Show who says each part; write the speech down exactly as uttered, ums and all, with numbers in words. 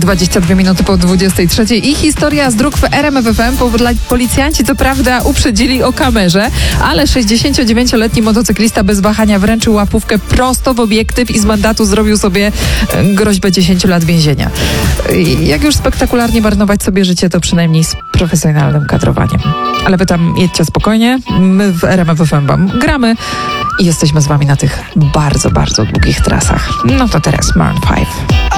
Speaker 1: dwadzieścia dwie minuty po dwudziestej trzeciej i historia z dróg w R M F F M. Policjanci co prawda uprzedzili o kamerze, ale sześćdziesięciodziewięcioletni motocyklista bez wahania wręczył łapówkę prosto w obiektyw i z mandatu zrobił sobie groźbę dziesięciu lat więzienia. I jak już spektakularnie marnować sobie życie, to przynajmniej z profesjonalnym kadrowaniem. Ale wy tam jedźcie spokojnie, my w R M F F M wam gramy i jesteśmy z wami na tych bardzo, bardzo długich trasach. No to teraz Maroon five.